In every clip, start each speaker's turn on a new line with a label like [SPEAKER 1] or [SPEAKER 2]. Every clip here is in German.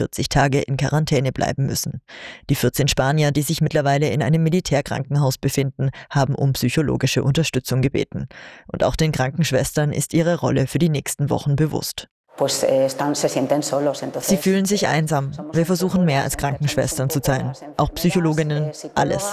[SPEAKER 1] 40 Tage in Quarantäne bleiben müssen. Die 14 Spanier, die sich mittlerweile in einem Militärkrankenhaus befinden, haben um psychologische Unterstützung gebeten. Und auch den Krankenschwestern ist ihre Rolle für die nächsten Wochen bewusst. Sie fühlen sich einsam. Wir versuchen mehr als Krankenschwestern zu sein. Auch Psychologinnen, alles.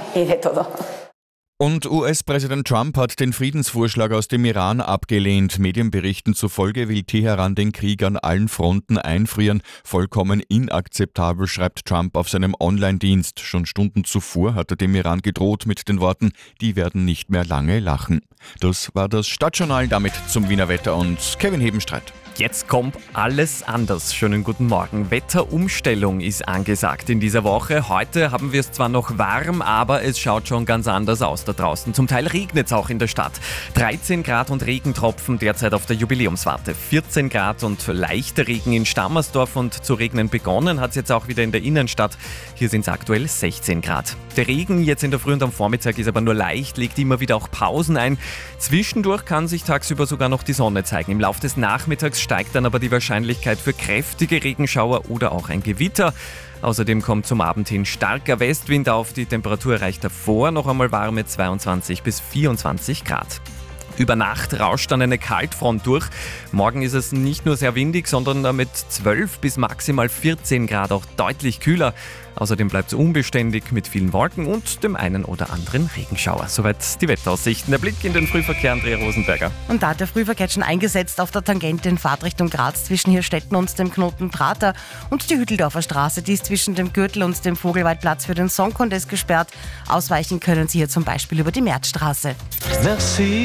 [SPEAKER 2] Und US-Präsident Trump hat den Friedensvorschlag aus dem Iran abgelehnt. Medienberichten zufolge will Teheran den Krieg an allen Fronten einfrieren. Vollkommen inakzeptabel, schreibt Trump auf seinem Online-Dienst. Schon Stunden zuvor hat er dem Iran gedroht mit den Worten, die werden nicht mehr lange lachen. Das war das Stadtjournal, damit zum Wiener Wetter und Kevin Hebenstreit.
[SPEAKER 3] Jetzt kommt alles anders. Schönen guten Morgen. Wetterumstellung ist angesagt in dieser Woche. Heute haben wir es zwar noch warm, aber es schaut schon ganz anders aus da draußen. Zum Teil regnet es auch in der Stadt. 13 Grad und Regentropfen derzeit auf der Jubiläumswarte. 14 Grad und leichter Regen in Stammersdorf und zu regnen begonnen hat es jetzt auch wieder in der Innenstadt. Hier sind es aktuell 16 Grad. Der Regen jetzt in der Früh und am Vormittag ist aber nur leicht, legt immer wieder auch Pausen ein. Zwischendurch kann sich tagsüber sogar noch die Sonne zeigen. Im Laufe des Nachmittags steigt dann aber die Wahrscheinlichkeit für kräftige Regenschauer oder auch ein Gewitter. Außerdem kommt zum Abend hin starker Westwind auf. Die Temperatur erreicht davor noch einmal warme 22 bis 24 Grad. Über Nacht rauscht dann eine Kaltfront durch. Morgen ist es nicht nur sehr windig, sondern mit 12 bis maximal 14 Grad auch deutlich kühler. Außerdem bleibt es unbeständig mit vielen Wolken und dem einen oder anderen Regenschauer. Soweit die Wetteraussichten. Der Blick in den Frühverkehr, Andrea Rosenberger.
[SPEAKER 4] Und da hat der Frühverkehr schon eingesetzt auf der Tangente in Fahrtrichtung Graz zwischen Hirstetten und dem Knoten Prater. Und die Hütteldorfer Straße, die ist zwischen dem Gürtel und dem Vogelwaldplatz für den Song Contest gesperrt. Ausweichen können Sie hier zum Beispiel über die Märzstraße.
[SPEAKER 5] Merci.